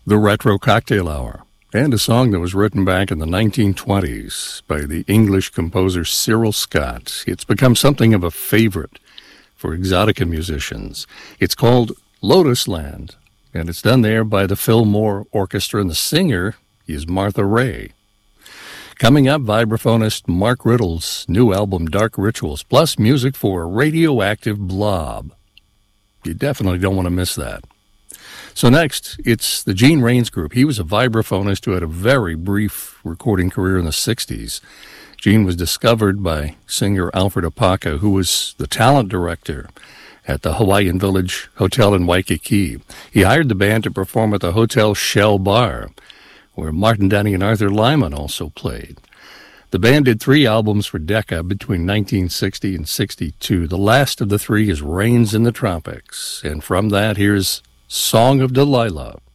The Retro Cocktail Hour, and a song that was written back in the 1920s by the English composer Cyril Scott. It's become something of a favorite for exotica musicians. It's called Lotus Land, and it's done there by the Fillmore Orchestra, and the singer is Martha Raye. Coming up, vibraphonist Mark Riddle's new album, Dark Rituals, plus music for Radioactive Blob. You definitely don't want to miss that. So next, it's the Gene Rains Group. He was a vibraphonist who had a very brief recording career in the 60s. Gene was discovered by singer Alfred Apaka, who was the talent director at the Hawaiian Village Hotel in Waikiki. He hired the band to perform at the Hotel Shell Bar, where Martin Denny and Arthur Lyman also played. The band did 3 albums for Decca between 1960 and 62. The last of the 3 is Rains in the Tropics, and from that, here's Song of Delilah.